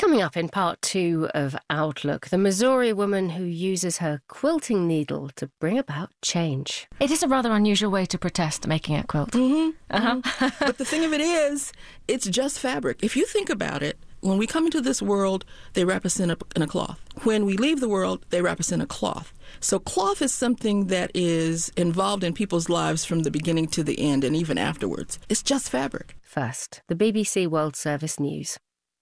Coming up in part 2 of Outlook, the Missouri woman who uses her quilting needle to bring about change. It is a rather unusual way to protest making a quilt. But the thing of it is, it's just fabric. If you think about it, when we come into this world, they wrap us in a cloth. When we leave the world, they wrap us in a cloth. So cloth is something that is involved in people's lives from the beginning to the end and even afterwards. It's just fabric. First, the BBC World Service News.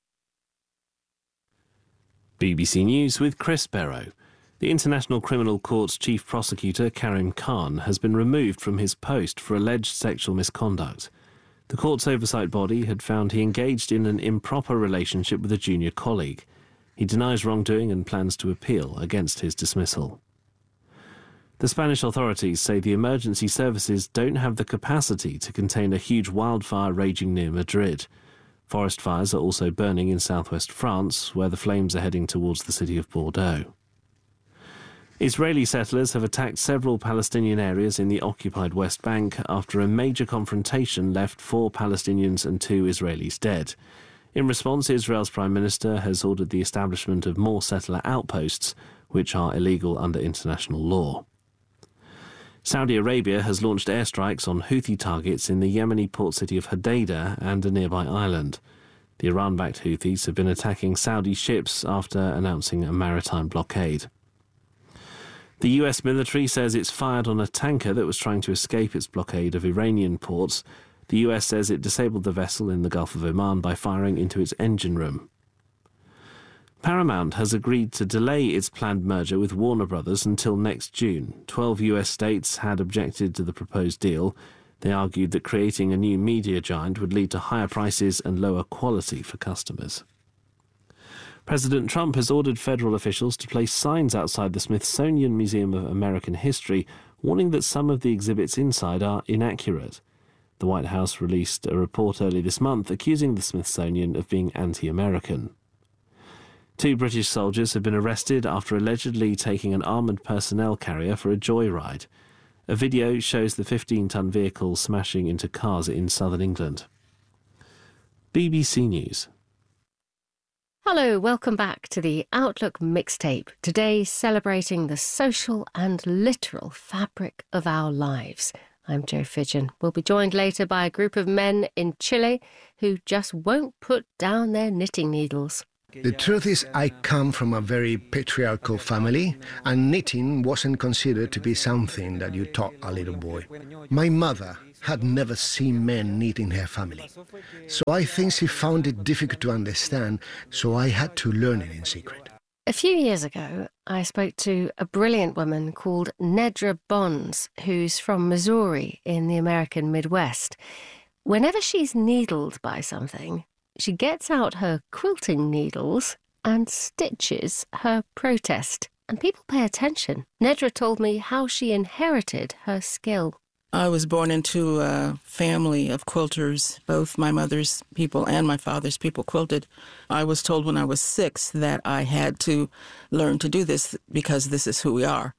BBC News with Chris Barrow. The International Criminal Court's chief prosecutor, Karim Khan, has been removed from his post for alleged sexual misconduct. The court's oversight body had found he engaged in an improper relationship with a junior colleague. He denies wrongdoing and plans to appeal against his dismissal. The Spanish authorities say the emergency services don't have the capacity to contain a huge wildfire raging near Madrid. Forest fires are also burning in southwest France, where the flames are heading towards the city of Bordeaux. Israeli settlers have attacked several Palestinian areas in the occupied West Bank after a major confrontation left 4 Palestinians and 2 Israelis dead. In response, Israel's Prime Minister has ordered the establishment of more settler outposts, which are illegal under international law. Saudi Arabia has launched airstrikes on Houthi targets in the Yemeni port city of Hodeidah and a nearby island. The Iran-backed Houthis have been attacking Saudi ships after announcing a maritime blockade. The US military says it's fired on a tanker that was trying to escape its blockade of Iranian ports. The US says it disabled the vessel in the Gulf of Oman by firing into its engine room. Paramount has agreed to delay its planned merger with Warner Brothers until next June. 12 US states had objected to the proposed deal. They argued that creating a new media giant would lead to higher prices and lower quality for customers. President Trump has ordered federal officials to place signs outside the Smithsonian Museum of American History warning that some of the exhibits inside are inaccurate. The White House released a report early this month accusing the Smithsonian of being anti-American. 2 British soldiers have been arrested after allegedly taking an armoured personnel carrier for a joyride. A video shows the 15-ton vehicle smashing into cars in southern England. BBC News. Hello, welcome back to the Outlook mixtape. Today celebrating the social and literal fabric of our lives. I'm Jo Fidgen. We'll be joined later by a group of men in Chile who just won't put down their knitting needles. The truth is, I come from a very patriarchal family, and knitting wasn't considered to be something that you taught a little boy. My mother had never seen men knit in her family, so I think she found it difficult to understand, so I had to learn it in secret. A few years ago, I spoke to a brilliant woman called Nedra Bonds, who's from Missouri in the American Midwest. Whenever she's needled by something, she gets out her quilting needles and stitches her protest. And people pay attention. Nedra told me how she inherited her skill. I was born into a family of quilters. Both my mother's people and my father's people quilted. I was told when I was 6 that I had to learn to do this because this is who we are.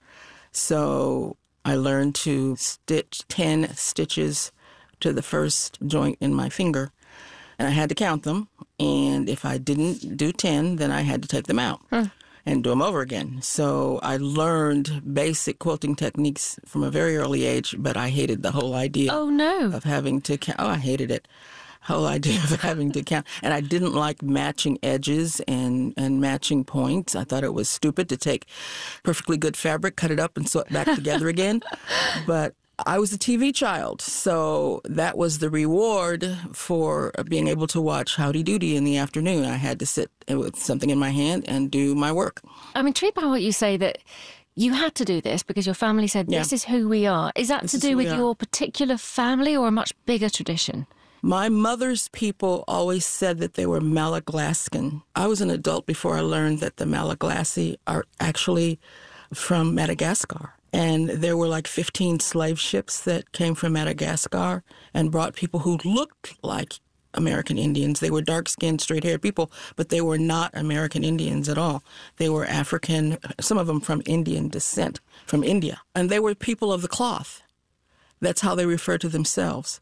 So I learned to stitch 10 stitches to the first joint in my finger. And I had to count them, and if I didn't do 10, then I had to take them out and do them over again. So I learned basic quilting techniques from a very early age, but I hated the whole idea of having to count. Oh, I hated it. Whole idea of having to count. And I didn't like matching edges and matching points. I thought it was stupid to take perfectly good fabric, cut it up, and sew it back together again. But I was a TV child, so that was the reward for being able to watch Howdy Doody in the afternoon. I had to sit with something in my hand and do my work. I'm intrigued by what you say, that you had to do this because your family said, this is who we are. Is that to do with your particular family or a much bigger tradition? My mother's people always said that they were Malaglaskan. I was an adult before I learned that the Malagasy are actually from Madagascar. And there were like 15 slave ships that came from Madagascar and brought people who looked like American Indians. They were dark-skinned, straight-haired people, but they were not American Indians at all. They were African, some of them from Indian descent, from India. And they were people of the cloth. That's how they refer to themselves.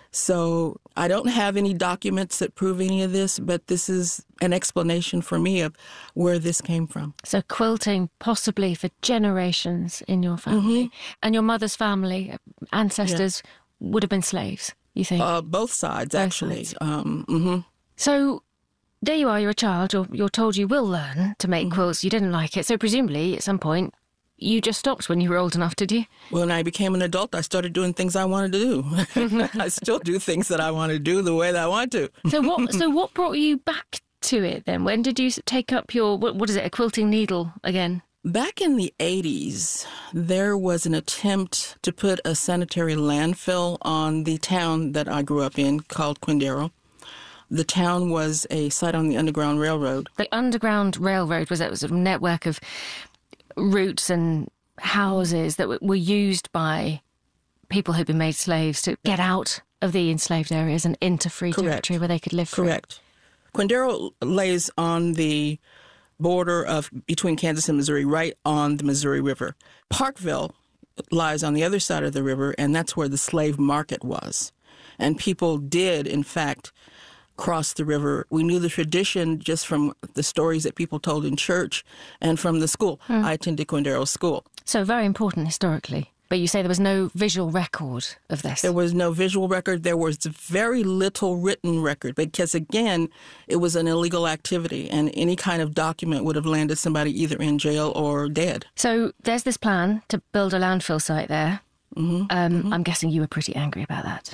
So I don't have any documents that prove any of this, but this is an explanation for me of where this came from. So quilting possibly for generations in your family. Mm-hmm. And your mother's family, ancestors, would have been slaves, you think? Both sides, Both actually. sides. So there you are, you're a child, you're told you will learn to make quilts, you didn't like it. So presumably at some point you just stopped when you were old enough, did you? When I became an adult, I started doing things I wanted to do. I still do things that I want to do the way that I want to. So what brought you back to it then? When did you take up your, what is it, a quilting needle again? Back in the 80s, there was an attempt to put a sanitary landfill on the town that I grew up in called Quindaro. The town was a site on the Underground Railroad. The Underground Railroad, was a network of routes and houses that were used by people who'd been made slaves to get out of the enslaved areas and into free territory where they could live free. Correct. Quindaro lays on the border between Kansas and Missouri, right on the Missouri River. Parkville lies on the other side of the river, and that's where the slave market was. And people did, in fact, cross the river. We knew the tradition just from the stories that people told in church and from the school. I attended Quindaro School. So very important historically. But you say there was no visual record of this. There was no visual record. There was very little written record because, again, it was an illegal activity and any kind of document would have landed somebody either in jail or dead. So there's this plan to build a landfill site there. I'm guessing you were pretty angry about that.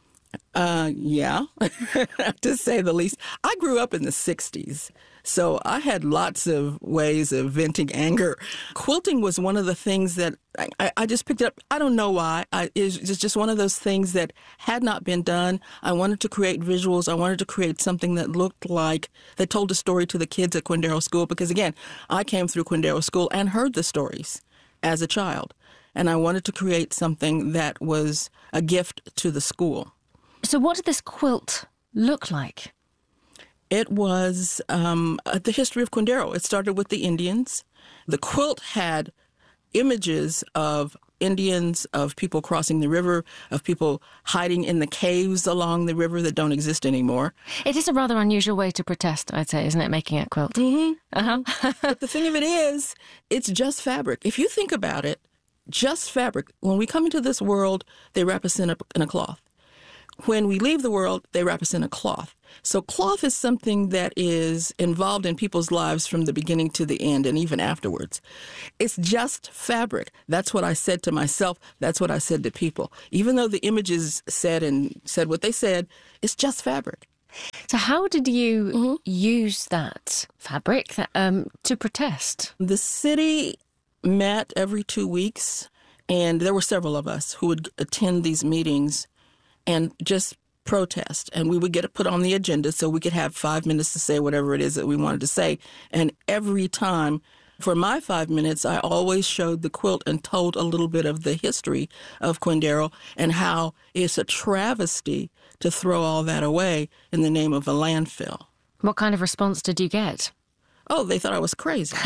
Yeah, to say the least. I grew up in the 60s, so I had lots of ways of venting anger. Quilting was one of the things that I just picked up. I don't know why. It's just one of those things that had not been done. I wanted to create visuals. I wanted to create something that looked like, that told a story to the kids at Quindaro School, because, again, I came through Quindaro School and heard the stories as a child, and I wanted to create something that was a gift to the school. So what did this quilt look like? It was the history of Quindaro. It started with the Indians. The quilt had images of Indians, of people crossing the river, of people hiding in the caves along the river that don't exist anymore. It is a rather unusual way to protest, I'd say, isn't it, making a quilt? But the thing of it is, it's just fabric. If you think about it, just fabric. When we come into this world, they wrap us in a cloth. When we leave the world, they wrap us in a cloth. So cloth is something that is involved in people's lives from the beginning to the end and even afterwards. It's just fabric. That's what I said to myself. That's what I said to people. Even though the images said what they said, it's just fabric. So how did you use that fabric to protest? The city met every 2 weeks, and there were several of us who would attend these meetings and just protest. And we would get it put on the agenda so we could have 5 minutes to say whatever it is that we wanted to say. And every time, for my 5 minutes, I always showed the quilt and told a little bit of the history of Quindaro and how it's a travesty to throw all that away in the name of a landfill. What kind of response did you get? Oh, they thought I was crazy.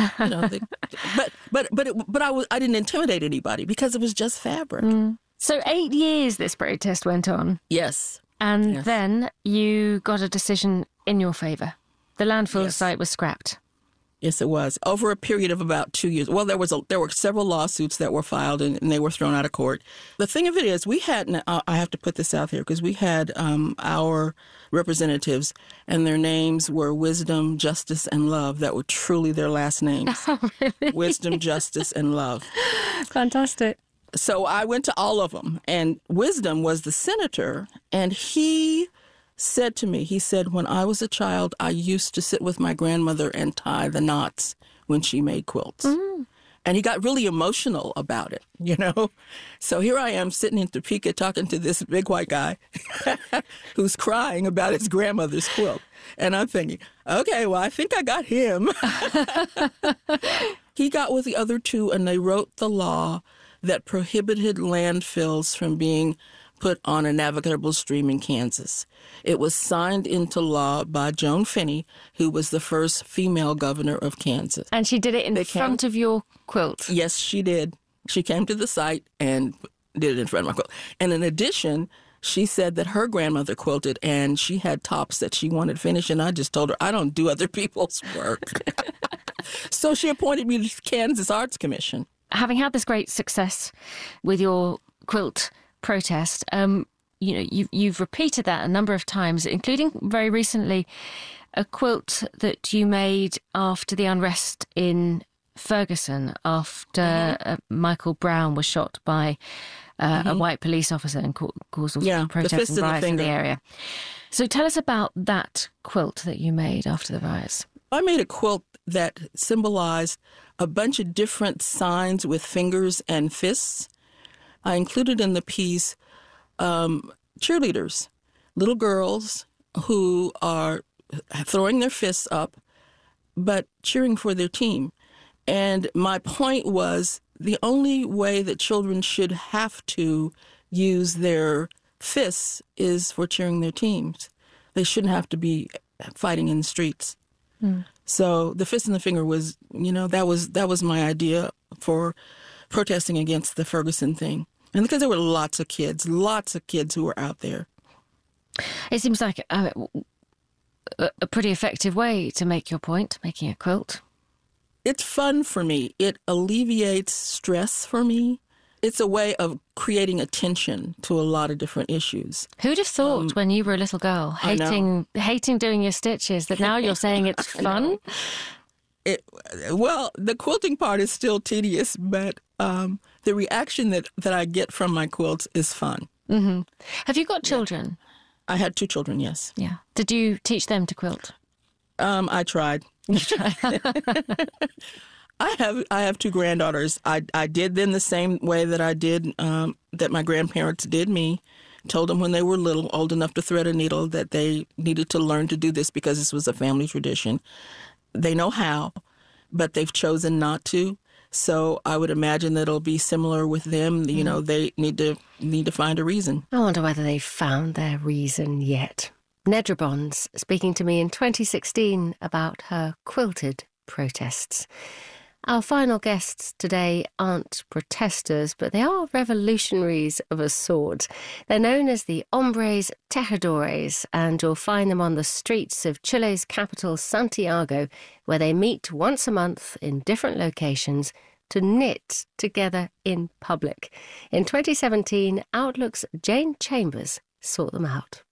But I didn't intimidate anybody because it was just fabric. So 8 years this protest went on. Yes. And then you got a decision in your favour. The landfill site was scrapped. Yes, it was. Over a period of about 2 years. Well, there were several lawsuits that were filed and they were thrown out of court. The thing of it is, we had, I have to put this out there, because we had our representatives and their names were Wisdom, Justice, and Love. That were truly their last names. Oh, really? Wisdom, Justice, and Love. Fantastic. So I went to all of them, and Wisdom was the senator, and he said to me, he said, when I was a child, I used to sit with my grandmother and tie the knots when she made quilts. And he got really emotional about it, you know? So here I am sitting in Topeka talking to this big white guy who's crying about his grandmother's quilt. And I'm thinking, okay, well, I think I got him. He got with the other two, and they wrote the law that prohibited landfills from being put on a navigable stream in Kansas. It was signed into law by Joan Finney, who was the first female governor of Kansas. And she did it in front of your quilt? Yes, she did. She came to the site and did it in front of my quilt. And in addition, she said that her grandmother quilted and she had tops that she wanted finished. And I just told her, I don't do other people's work. So she appointed me to Kansas Arts Commission. Having had this great success with your quilt protest, you've repeated that a number of times, including very recently a quilt that you made after the unrest in Ferguson, after Michael Brown was shot by a white police officer and caused all protests and riots in the area. So tell us about that quilt that you made after the riots. I made a quilt that symbolized a bunch of different signs with fingers and fists. I included in the piece cheerleaders, little girls who are throwing their fists up, but cheering for their team. And my point was the only way that children should have to use their fists is for cheering their teams. They shouldn't have to be fighting in the streets. So the fist and the finger was, that was my idea for protesting against the Ferguson thing. And because there were lots of kids who were out there. It seems like a pretty effective way to make your point, making a quilt. It's fun for me. It alleviates stress for me. It's a way of creating attention to a lot of different issues. Who'd have thought when you were a little girl, hating doing your stitches, that now you're saying it's fun? Well, the quilting part is still tedious, but the reaction that I get from my quilts is fun. Mm-hmm. Have you got children? I had 2 children, yes. Yeah. Did you teach them to quilt? I tried. You tried. I have 2 granddaughters. I did them the same way that I did, that my grandparents did me. Told them when they were little, old enough to thread a needle, that they needed to learn to do this because this was a family tradition. They know how, but they've chosen not to. So I would imagine that it'll be similar with them. You know, they need to find a reason. I wonder whether they've found their reason yet. Nedra Bonds speaking to me in 2016 about her quilted protests. Our final guests today aren't protesters, but they are revolutionaries of a sort. They're known as the Hombres Tejedores, and you'll find them on the streets of Chile's capital, Santiago, where they meet once a month in different locations to knit together in public. In 2017, Outlook's Jane Chambers sought them out.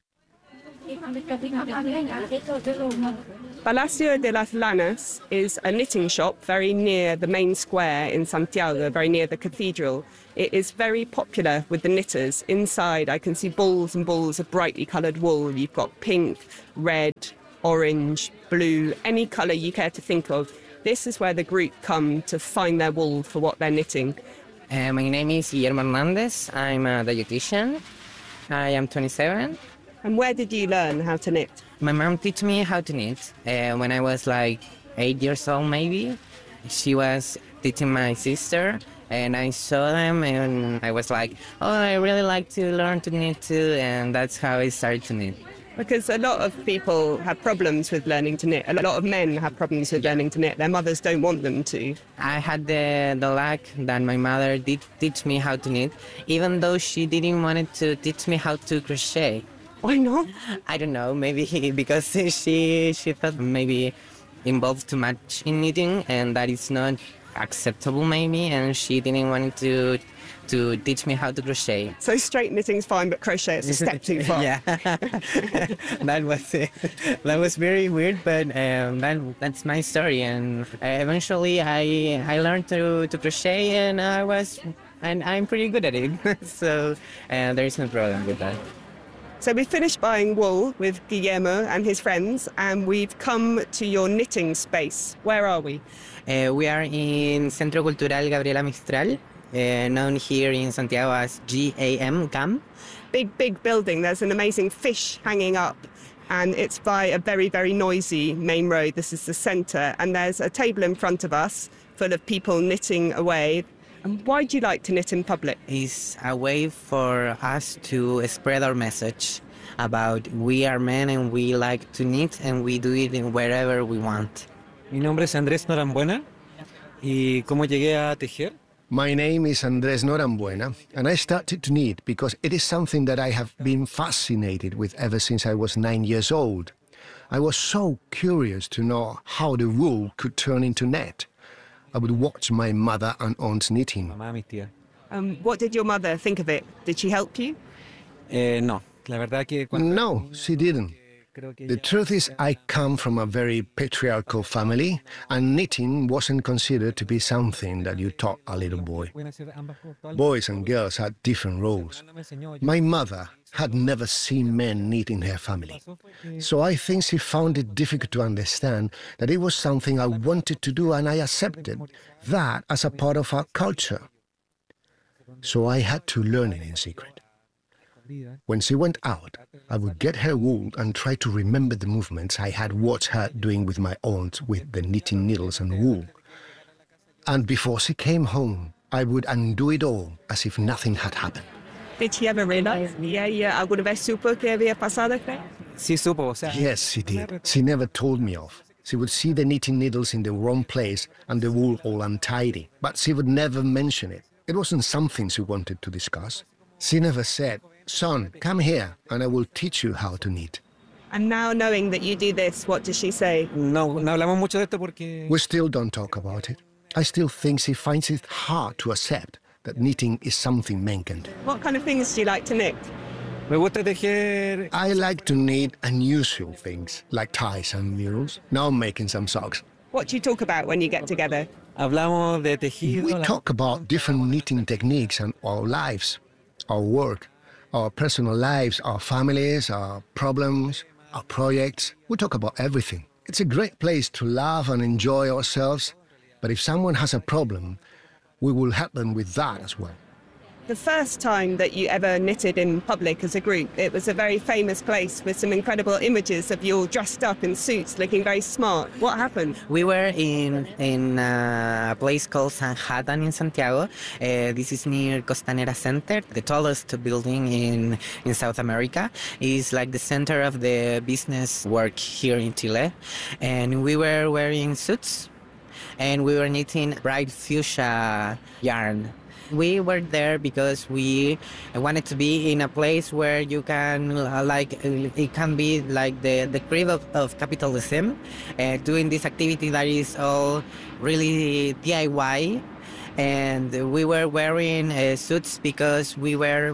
Palacio de las Lanas is a knitting shop very near the main square in Santiago, very near the cathedral. It is very popular with the knitters. Inside I can see balls and balls of brightly coloured wool. You've got pink, red, orange, blue, any colour you care to think of. This is where the group come to find their wool for what they're knitting. My name is Guillermo Hernandez. I'm a dietitian. I am 27. And where did you learn how to knit? My mom taught me how to knit when I was like 8 years old, maybe. She was teaching my sister, and I saw them, and I was like, oh, I really like to learn to knit too, and that's how I started to knit. Because a lot of people have problems with learning to knit. A lot of men have problems with learning to knit. Their mothers don't want them to. I had the luck that my mother did teach me how to knit, even though she didn't want to teach me how to crochet. Why not? I don't know, maybe because she thought maybe involved too much in knitting, and that is not acceptable maybe, and she didn't want to teach me how to crochet. So straight knitting's fine, but crochet is a step too far. Yeah, that was it. That was very weird, but that's my story, and eventually I learned to crochet, and I'm pretty good at it. So there is no problem with that. So we finished buying wool with Guillermo and his friends, and we've come to your knitting space. Where are we? We are in Centro Cultural Gabriela Mistral, known here in Santiago as GAM. Big building. There's an amazing fish hanging up, and it's by a very, very noisy main road. This is the centre, and there's a table in front of us full of people knitting away. And why do you like to knit in public? It's a way for us to spread our message about we are men and we like to knit and we do it in wherever we want. Mi nombre es Andrés Norambuena. ¿Y cómo llegué a tejer? My name is Andrés Norambuena, and I started to knit because it is something that I have been fascinated with ever since I was 9 years old. I was so curious to know how the wool could turn into net. I would watch my mother and aunt knitting. What did your mother think of it? Did she help you? No, she didn't. The truth is, I come from a very patriarchal family, and knitting wasn't considered to be something that you taught a little boy. Boys and girls had different roles. My mother had never seen men knit in her family, so I think she found it difficult to understand that it was something I wanted to do, and I accepted that as a part of our culture. So I had to learn it in secret. When she went out, I would get her wool and try to remember the movements I had watched her doing with my aunt with the knitting needles and wool. And before she came home, I would undo it all as if nothing had happened. Did she ever realize? ¿Alguna vez supo que había pasado? Yes, she did. She never told me off. She would see the knitting needles in the wrong place and the wool all untidy, but she would never mention it. It wasn't something she wanted to discuss. She never said, "Son, come here and I will teach you how to knit." And now knowing that you do this, what does she say? We still don't talk about it. I still think she finds it hard to accept that knitting is something men can do. What kind of things do you like to knit? I like to knit unusual things, like ties and murals. Now I'm making some socks. What do you talk about when you get together? We talk about different knitting techniques and our lives, our work, our personal lives, our families, our problems, our projects. We talk about everything. It's a great place to laugh and enjoy ourselves, but if someone has a problem, we will help them with that as well. The first time that you ever knitted in public as a group, it was a very famous place with some incredible images of you all dressed up in suits, looking very smart. What happened? We were in a place called San Jatan in Santiago. This is near Costanera Center, the tallest building in South America. It's like the center of the business work here in Chile. And we were wearing suits, and we were knitting bright fuchsia yarn. We were there because we wanted to be in a place where you can, it can be like the crib of capitalism, doing this activity that is all really DIY. And we were wearing suits because we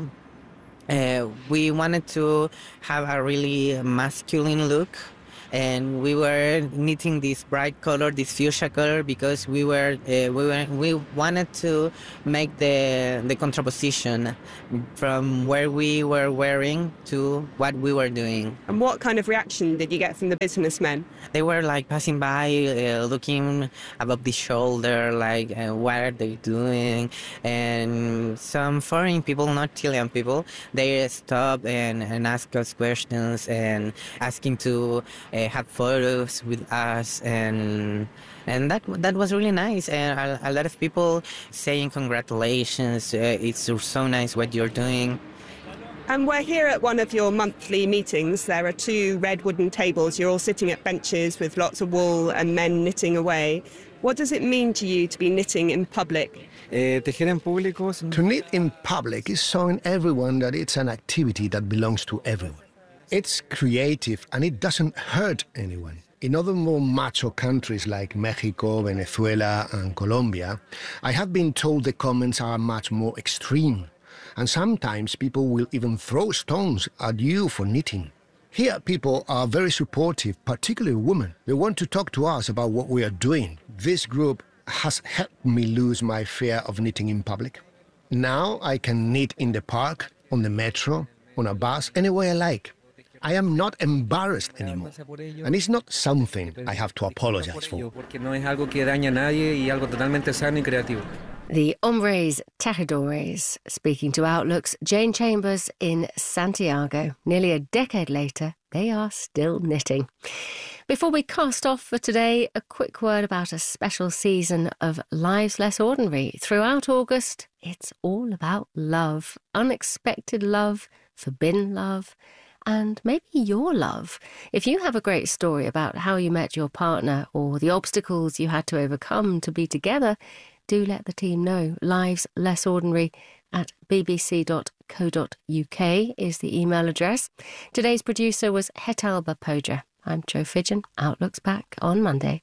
wanted to have a really masculine look. And we were knitting this bright color, this fuchsia color, because we wanted to make the contraposition from where we were wearing to what we were doing. And what kind of reaction did you get from the businessmen? They were like passing by, looking above the shoulder, like what are they doing? And some foreign people, not Chilean people, they stopped and asked us questions and asking to have photos with us, and that was really nice, and a lot of people saying congratulations, it's so nice what you're doing. And we're here at one of your monthly meetings. There are 2 red wooden tables. You're all sitting at benches with lots of wool and men knitting away. What does it mean to you to be knitting in public? To knit in public is showing everyone that it's an activity that belongs to everyone. It's creative and it doesn't hurt anyone. In other more macho countries like Mexico, Venezuela and Colombia, I have been told the comments are much more extreme. And sometimes people will even throw stones at you for knitting. Here people are very supportive, particularly women. They want to talk to us about what we are doing. This group has helped me lose my fear of knitting in public. Now I can knit in the park, on the metro, on a bus, anywhere I like. I am not embarrassed anymore, and it's not something I have to apologize for. The Hombres Tejedores, speaking to Outlook's Jane Chambers in Santiago. Nearly a decade later, they are still knitting. Before we cast off for today, a quick word about a special season of Lives Less Ordinary. Throughout August, it's all about love, unexpected love, forbidden love, and maybe your love. If you have a great story about how you met your partner or the obstacles you had to overcome to be together, do let the team know. liveslessordinary@bbc.co.uk is the email address. Today's producer was Hetalba Poja. I'm Jo Fidgen. Outlook's back on Monday.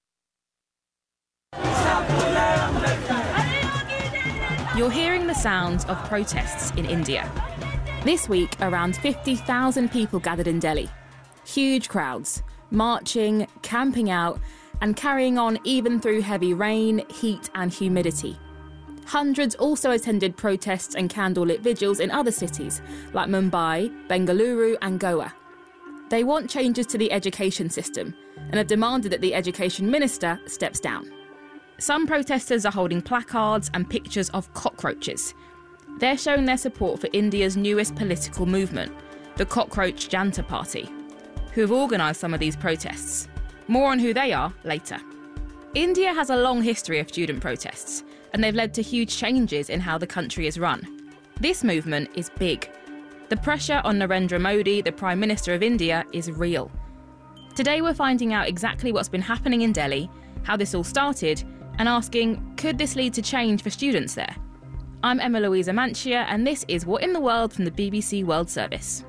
You're hearing the sounds of protests in India. This week, around 50,000 people gathered in Delhi. Huge crowds, marching, camping out, and carrying on even through heavy rain, heat and humidity. Hundreds also attended protests and candlelit vigils in other cities, like Mumbai, Bengaluru and Goa. They want changes to the education system and have demanded that the education minister steps down. Some protesters are holding placards and pictures of cockroaches. They're showing their support for India's newest political movement, the Cockroach Janta Party, who have organised some of these protests. More on who they are later. India has a long history of student protests, and they've led to huge changes in how the country is run. This movement is big. The pressure on Narendra Modi, the Prime Minister of India, is real. Today we're finding out exactly what's been happening in Delhi, how this all started, and asking, could this lead to change for students there? I'm Emma Louisa Manchia, and this is What in the World from the BBC World Service.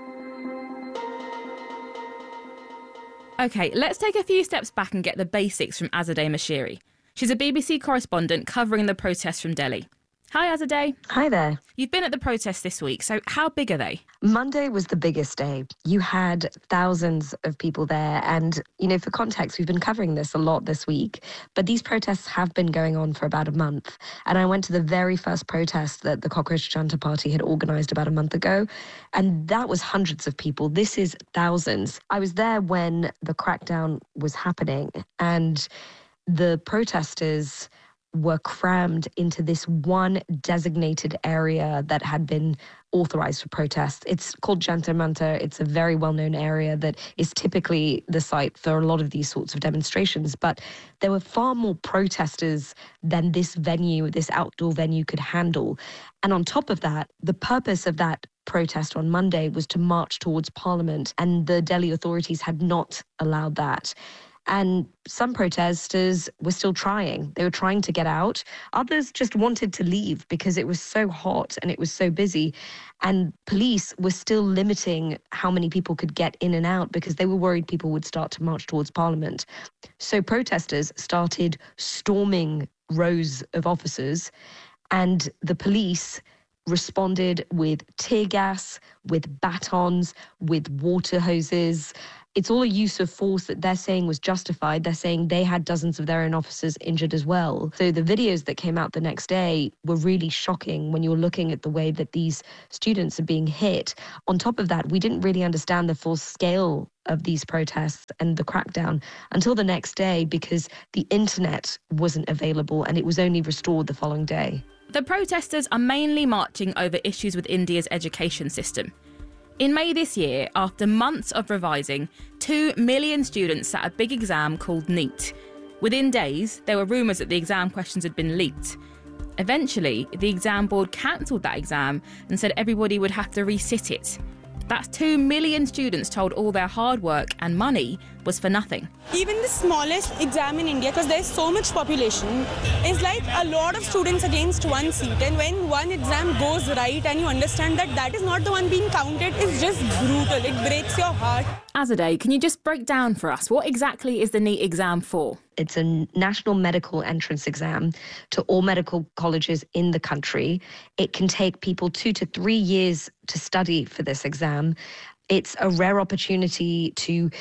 OK, let's take a few steps back and get the basics from Azadeh Moshiri. She's a BBC correspondent covering the protests from Delhi. Hi, Azadeh. Hi there. You've been at the protests this week, so how big are they? Monday was the biggest day. You had thousands of people there. And, for context, we've been covering this a lot this week. But these protests have been going on for about a month. And I went to the very first protest that the Cockroach Janta Party had organised about a month ago. And that was hundreds of people. This is thousands. I was there when the crackdown was happening. And the protesters were crammed into this one designated area that had been authorized for protests. It's called Jantar Mantar. It's a very well-known area that is typically the site for a lot of these sorts of demonstrations. But there were far more protesters than this venue, this outdoor venue, could handle. And on top of that, the purpose of that protest on Monday was to march towards Parliament, and the Delhi authorities had not allowed that. And some protesters were still trying. They were trying to get out. Others just wanted to leave because it was so hot and it was so busy. And police were still limiting how many people could get in and out because they were worried people would start to march towards Parliament. So protesters started storming rows of officers, and the police responded with tear gas, with batons, with water hoses. It's all a use of force that they're saying was justified. They're saying they had dozens of their own officers injured as well. So the videos that came out the next day were really shocking when you're looking at the way that these students are being hit. On top of that, we didn't really understand the full scale of these protests and the crackdown until the next day because the internet wasn't available and it was only restored the following day. The protesters are mainly marching over issues with India's education system. In May this year, after months of revising, 2 million students sat a big exam called NEET. Within days, there were rumours that the exam questions had been leaked. Eventually, the exam board cancelled that exam and said everybody would have to resit it. That's 2 million students told all their hard work and money was for nothing. Even the smallest exam in India, because there's so much population, is like a lot of students against one seat. And when one exam goes right and you understand that that is not the one being counted, it's just brutal. It breaks your heart. Azadeh, can you just break down for us, what exactly is the NEET exam for? It's a national medical entrance exam to all medical colleges in the country. It can take people 2 to 3 years to study for this exam. It's a rare opportunity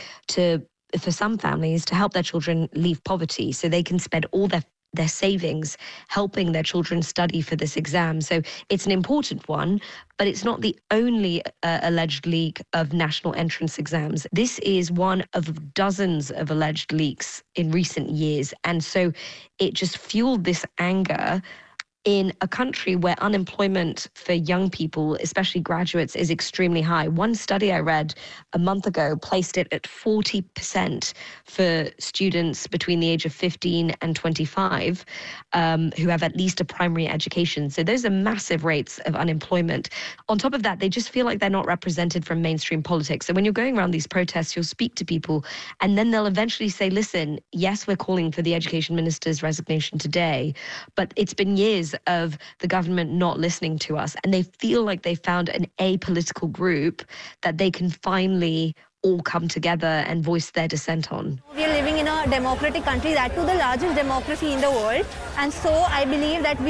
for some families to help their children leave poverty so they can spend all their savings helping their children study for this exam. So it's an important one, but it's not the only alleged leak of national entrance exams. This is one of dozens of alleged leaks in recent years. And so it just fueled this anger in a country where unemployment for young people, especially graduates, is extremely high. One study I read a month ago placed it at 40% for students between the age of 15 and 25 who have at least a primary education. So those are massive rates of unemployment. On top of that, they just feel like they're not represented from mainstream politics. So when you're going around these protests, you'll speak to people and then they'll eventually say, listen, yes, we're calling for the education minister's resignation today, but it's been years of the government not listening to us, and they feel like they found an apolitical group that they can finally all come together and voice their dissent on. We are living in a democratic country, that too the largest democracy in the world, and so I believe that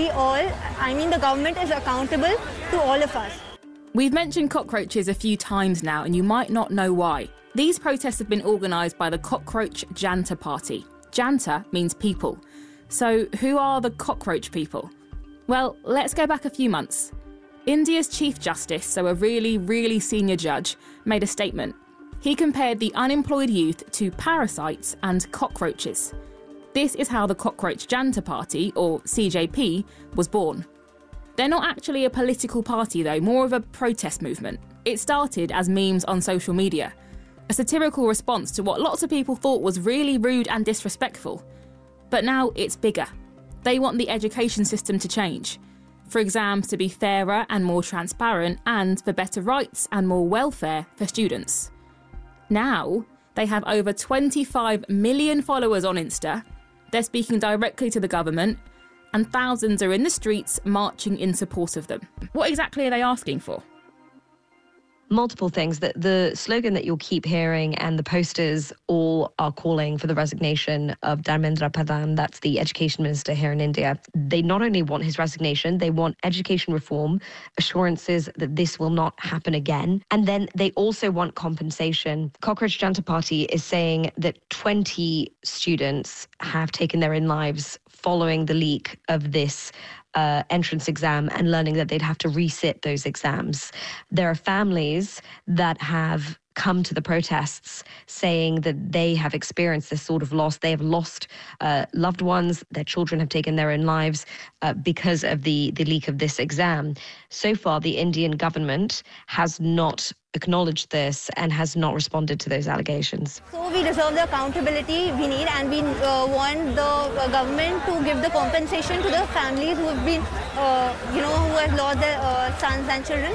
the government is accountable to all of us. We've mentioned cockroaches a few times now, and you might not know why. These protests have been organised by the Cockroach Janta Party. Janta means people. So who are the cockroach people? Well, let's go back a few months. India's Chief Justice, so a really, really senior judge, made a statement. He compared the unemployed youth to parasites and cockroaches. This is how the Cockroach Janta Party, or CJP, was born. They're not actually a political party though, more of a protest movement. It started as memes on social media, a satirical response to what lots of people thought was really rude and disrespectful. But now it's bigger. They want the education system to change, for exams to be fairer and more transparent, and for better rights and more welfare for students. Now, they have over 25 million followers on Insta, they're speaking directly to the government, and thousands are in the streets marching in support of them. What exactly are they asking for? Multiple things. The slogan that you'll keep hearing and the posters all are calling for the resignation of Dharmendra Pradhan, that's the education minister here in India. They not only want his resignation, they want education reform, assurances that this will not happen again, and then they also want compensation. Cockroach Janta Party is saying that 20 students have taken their own lives following the leak of this entrance exam and learning that they'd have to resit those exams. There are families that have come to the protests saying that they have experienced this sort of loss. They have lost loved ones. Their children have taken their own lives because of the leak of this exam. So far, the Indian government has not acknowledged this and has not responded to those allegations. So we deserve the accountability we need, and we want the government to give the compensation to the families who have been, who have lost their sons and children.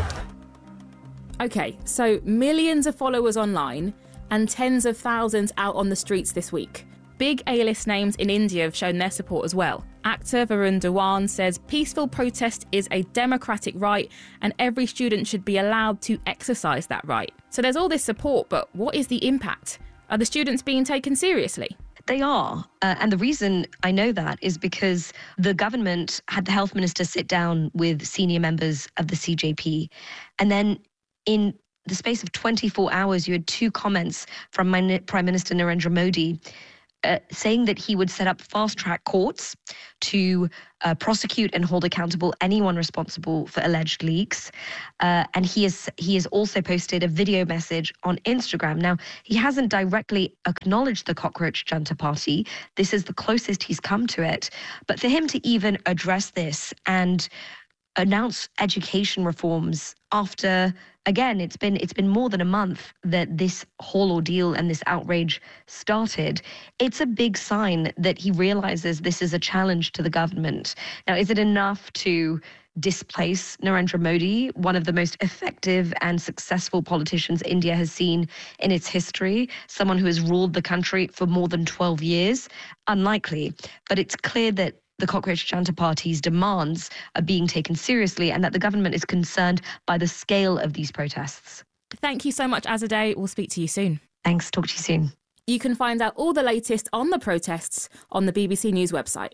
OK, so millions of followers online and tens of thousands out on the streets this week. Big A-list names in India have shown their support as well. Actor Varun Dhawan says peaceful protest is a democratic right and every student should be allowed to exercise that right. So there's all this support, but what is the impact? Are the students being taken seriously? They are. And the reason I know that is because the government had the health minister sit down with senior members of the CJP. And then in the space of 24 hours, you had two comments from Prime Minister Narendra Modi saying that he would set up fast-track courts to prosecute and hold accountable anyone responsible for alleged leaks. And he has also posted a video message on Instagram. Now, he hasn't directly acknowledged the Cockroach Janta Party. This is the closest he's come to it. But for him to even address this and announce education reforms after, again, it's been more than a month that this whole ordeal and this outrage started. It's a big sign that he realizes this is a challenge to the government. Now, is it enough to displace Narendra Modi, one of the most effective and successful politicians India has seen in its history, someone who has ruled the country for more than 12 years? Unlikely. But it's clear that the Cockroach Janta Party's demands are being taken seriously and that the government is concerned by the scale of these protests. Thank you so much, Azadeh. We'll speak to you soon. Thanks. Talk to you soon. You can find out all the latest on the protests on the BBC News website.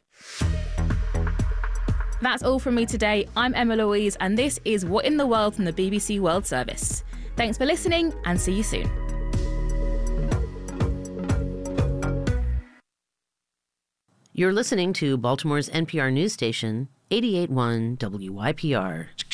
That's all from me today. I'm Emma Louise, and this is What in the World from the BBC World Service. Thanks for listening, and see you soon. You're listening to Baltimore's NPR news station, 88.1 WYPR.